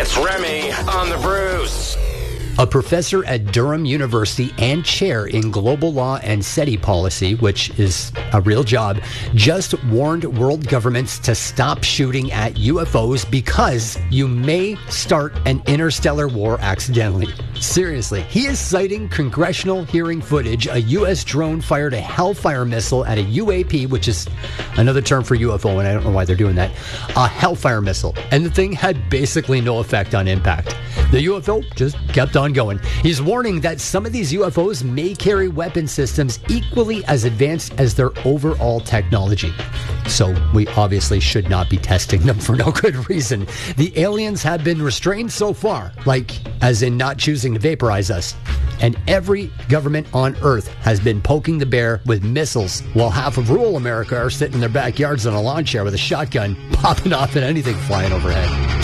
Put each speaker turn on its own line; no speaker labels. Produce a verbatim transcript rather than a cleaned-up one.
It's Remy on the Bruce.
A professor at Durham University and chair in global law and SETI policy, which is a real job, just warned world governments to stop shooting at U F Os because you may start an interstellar war accidentally. Seriously, he is citing congressional hearing footage. A U S drone fired a Hellfire missile at a U A P, which is another term for U F O, and I don't know why they're doing that. A Hellfire missile. And the thing had basically no effect on impact. The U F O just kept on going. He's warning that some of these U F Os may carry weapon systems equally as advanced as their overall technology. So we obviously should not be testing them for no good reason. The aliens have been restrained so far, like as in not choosing to vaporize us. And every government on Earth has been poking the bear with missiles, while half of rural America are sitting in their backyards on a lawn chair with a shotgun, popping off at anything flying overhead.